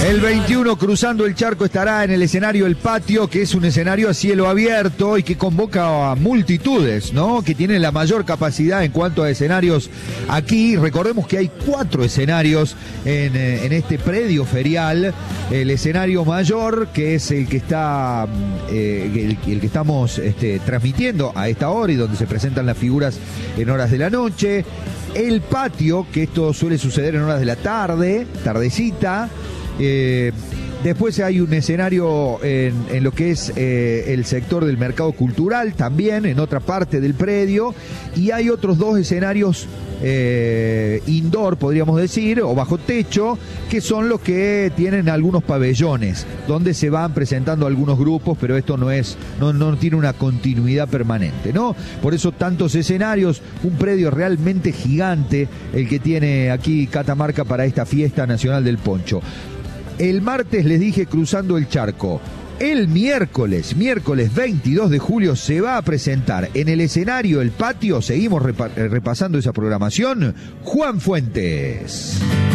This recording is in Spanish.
El 21 cruzando el charco estará en el escenario El Patio, que es un escenario a cielo abierto y que convoca a multitudes, ¿no? Que tiene la mayor capacidad en cuanto a escenarios aquí. Recordemos que hay 4 escenarios en este predio ferial. El escenario mayor, que es el que está el que estamos transmitiendo a esta hora y donde se presentan las figuras en horas de la noche. El Patio, que esto suele suceder en horas de la tarde, tardecita. Después hay un escenario en lo que es el sector del mercado cultural, también en otra parte del predio, y hay otros 2 escenarios indoor, podríamos decir, o bajo techo, que son los que tienen algunos pabellones, donde se van presentando algunos grupos, pero esto no tiene una continuidad permanente, ¿no? Por eso tantos escenarios, un predio realmente gigante, el que tiene aquí Catamarca para esta fiesta nacional del poncho. El martes les dije cruzando el charco. El miércoles 22 de julio se va a presentar en el escenario El Patio, seguimos repasando esa programación, Juan Fuentes.